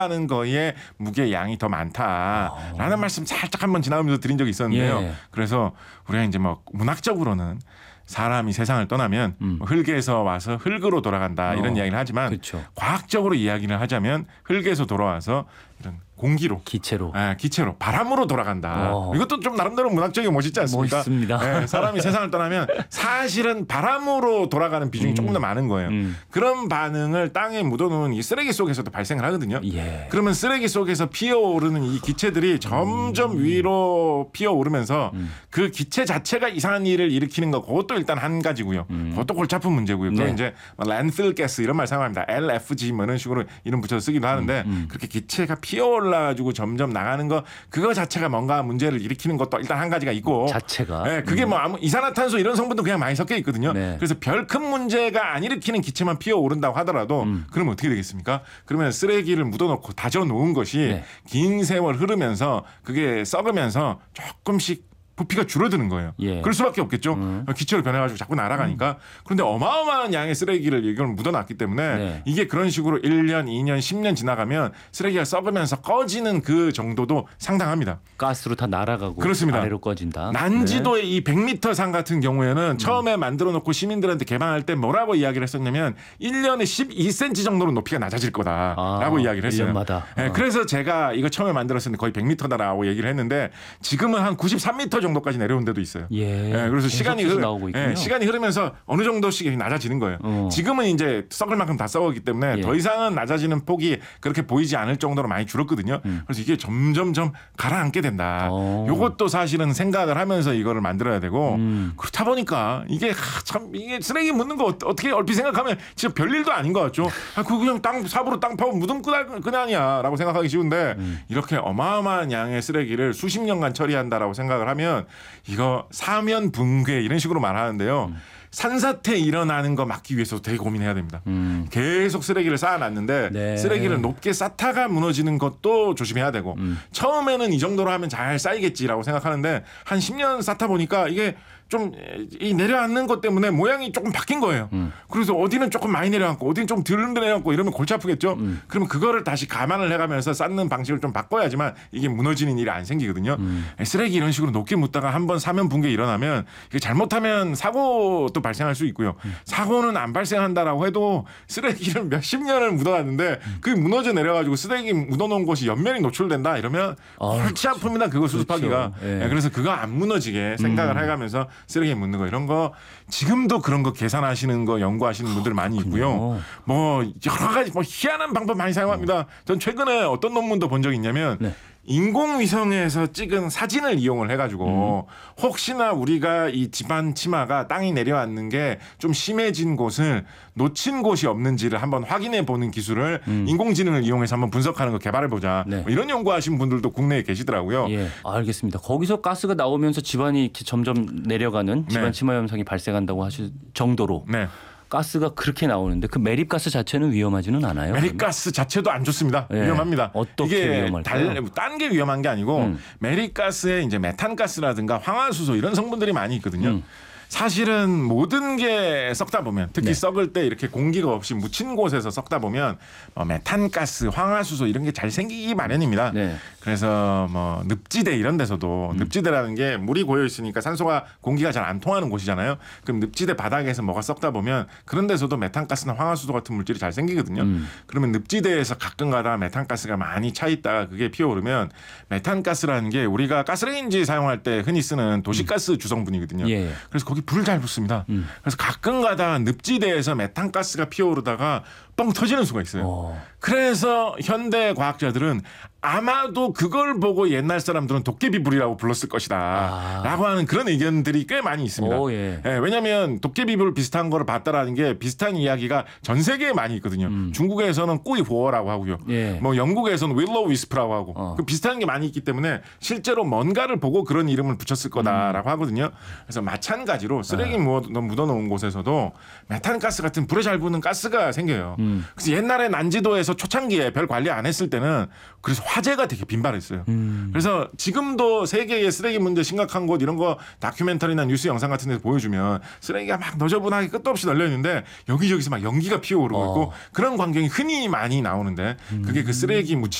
하는 거에 무게 양이 더 많다라는 말씀 살짝 한번 지나가면서 드린 적이 있었는데요. 예. 그래서 우리가 이제 뭐 문학적으로는 사람이 세상을 떠나면 흙에서 와서 흙으로 돌아간다 이런 이야기를 하지만 그렇죠. 과학적으로 이야기를 하자면 흙에서 돌아와서 이런 공기로 기체로 기체로 바람으로 돌아간다. 이것도 좀 나름대로 문학적이고 멋있지 않습니까? 멋있습니다. 사람이 세상을 떠나면 사실은 바람으로 돌아가는 비중이 조금 더 많은 거예요. 그런 반응을 땅에 묻어놓은 이 쓰레기 속에서도 발생을 하거든요. 예. 그러면 쓰레기 속에서 피어오르는 이 기체들이 점점 위로 피어오르면서 그 기체 자체가 이상한 일을 일으키는 거 그것도 일단 한 가지고요. 그것도 골치 아픈 문제고요. 그걸 이제 랜드필 가스 이런 말 사용합니다. LFG 뭐 이런 식으로 이름 붙여서 쓰기도 하는데 그렇게 기체가 피어올라가지고 점점 나가는 거 그거 자체가 뭔가 문제를 일으키는 것도 일단 한 가지가 있고 자체가 네, 그게 뭐 아무 이산화탄소 이런 성분도 그냥 많이 섞여 있거든요. 네. 그래서 별 큰 문제가 안 일으키는 기체만 피어오른다고 하더라도 그러면 어떻게 되겠습니까? 그러면 쓰레기를 묻어놓고 다져 놓은 것이 네. 긴 세월 흐르면서 그게 썩으면서 조금씩 부피가 줄어드는 거예요. 예. 그럴 수밖에 없겠죠. 기체로 변해가지고 자꾸 날아가니까. 그런데 어마어마한 양의 쓰레기를 이걸 묻어놨기 때문에 네. 이게 그런 식으로 1년, 2년, 10년 지나가면 쓰레기가 썩으면서 꺼지는 그 정도도 상당합니다. 가스로 다 날아가고 그렇습니다. 아래로 꺼진다. 난지도의 이 100m 산 같은 경우에는 처음에 만들어 놓고 시민들한테 개방할 때 뭐라고 이야기를 했었냐면 1년에 12cm 정도로 높이가 낮아질 거다라고 이야기를 했어요. 1년마다. 네, 그래서 제가 이거 처음에 만들었을 때 거의 100m다라고 얘기를 했는데 지금은 한 93m 정도까지 내려온 데도 있어요. 예. 그래서 시간이 나오고 있군요. 시간이 흐르면서 어느 정도씩 낮아지는 거예요. 지금은 이제 썩을 만큼 다 썩었기 때문에 예. 더 이상은 낮아지는 폭이 그렇게 보이지 않을 정도로 많이 줄었거든요. 그래서 이게 점점점 가라앉게 된다. 이것도 사실은 생각을 하면서 이거를 만들어야 되고 그렇다 보니까 이게 참 이게 쓰레기 묻는 거 어떻게 얼핏 생각하면 진짜 별일도 아닌 것 같죠. 그거 그냥 삽으로 땅 파고 묻으면 그냥이야라고 생각하기 쉬운데 이렇게 어마어마한 양의 쓰레기를 수십 년간 처리한다라고 생각을 하면 이거 사면 붕괴 이런 식으로 말하는데요. 산사태 일어나는 거 막기 위해서 되게 고민해야 됩니다. 계속 쓰레기를 쌓아놨는데 네. 쓰레기를 높게 쌓다가 무너지는 것도 조심해야 되고 처음에는 이 정도로 하면 잘 쌓이겠지라고 생각하는데 한 10년 쌓다 보니까 이게 좀 이 내려앉는 것 때문에 모양이 조금 바뀐 거예요. 그래서 어디는 조금 많이 내려앉고 어디는 좀 덜 내려앉고 이러면 골치 아프겠죠. 그러면 그거를 다시 감안을 해가면서 쌓는 방식을 좀 바꿔야지만 이게 무너지는 일이 안 생기거든요. 쓰레기 이런 식으로 높게 묻다가 한번 사면 붕괴 일어나면 이게 잘못하면 사고도 발생할 수 있고요. 사고는 안 발생한다라고 해도 쓰레기를 몇십 년을 묻어놨는데 그게 무너져 내려가지고 쓰레기 묻어놓은 곳이 옆면이 노출된다 이러면 골치 아픕니다. 그거 수습하기가. 그렇죠. 예. 그래서 그거 안 무너지게 생각을 해가면서 쓰레기 묻는 거 이런 거 지금도 그런 거 계산하시는 거 연구하시는 분들 많이 있고요. 뭐 여러 가지 뭐 희한한 방법 많이 사용합니다. 전 최근에 어떤 논문도 본 적이 있냐면 네. 인공위성에서 찍은 사진을 이용을 해가지고 혹시나 우리가 이 집안 치마가 땅이 내려앉는 게 좀 심해진 곳을 놓친 곳이 없는지를 한번 확인해 보는 기술을 인공지능을 이용해서 한번 분석하는 거 개발해 보자. 네. 뭐 이런 연구하신 분들도 국내에 계시더라고요. 예, 알겠습니다. 거기서 가스가 나오면서 집안이 이렇게 점점 내려가는 집안 네. 치마 현상이 발생한다고 하실 정도로 네. 가스가 그렇게 나오는데 그 매립가스 자체는 위험하지는 않아요? 매립가스 자체도 안 좋습니다. 예. 위험합니다. 어떻게 이게 위험할까요? 딴 게 위험한 게 아니고 매립가스에 이제 메탄가스라든가 황화수소 이런 성분들이 많이 있거든요. 사실은 모든 게 썩다 보면 특히 네. 썩을 때 이렇게 공기가 없이 묻힌 곳에서 썩다 보면 메탄가스, 황화수소 이런 게 잘 생기기 마련입니다. 네. 그래서 뭐 늪지대 이런 데서도 늪지대라는 게 물이 고여 있으니까 산소가 공기가 잘 안 통하는 곳이잖아요. 그럼 늪지대 바닥에서 뭐가 썩다 보면 그런 데서도 메탄가스나 황화수소 같은 물질이 잘 생기거든요. 그러면 늪지대에서 가끔가다 메탄가스가 많이 차 있다가 그게 피어오르면 메탄가스라는 게 우리가 가스레인지 사용할 때 흔히 쓰는 도시가스 주성분이거든요. 예. 그래서 거기 불을 잘 붙습니다. 그래서 가끔가다 늪지대에서 메탄가스가 피어오르다가 뻥 터지는 수가 있어요. 그래서 현대 과학자들은 아마도 그걸 보고 옛날 사람들은 도깨비불이라고 불렀을 것이다 라고 하는 그런 의견들이 꽤 많이 있습니다. 예. 왜냐하면 도깨비불 비슷한 거를 봤다라는 게 비슷한 이야기가 전 세계에 많이 있거든요. 중국에서는 꾸이호어라고 하고요. 예. 뭐 영국에서는 윌로우 위스프라고 하고 그 비슷한 게 많이 있기 때문에 실제로 뭔가를 보고 그런 이름을 붙였을 거다라고 하거든요. 그래서 마찬가지로 쓰레기 묻어놓은 곳에서도 메탄가스 같은 불에 잘 붙는 가스가 생겨요. 그래서 옛날에 난지도에서 초창기에 별 관리 안 했을 때는 그래서 화재가 되게 빈발했어요. 그래서 지금도 세계의 쓰레기 문제 심각한 곳 이런 거 다큐멘터리나 뉴스 영상 같은 데서 보여주면 쓰레기가 막 너저분하게 끝도 없이 널려 있는데 여기저기서 막 연기가 피어오르고 있고 그런 광경이 흔히 많이 나오는데 그게 그 쓰레기 묻히는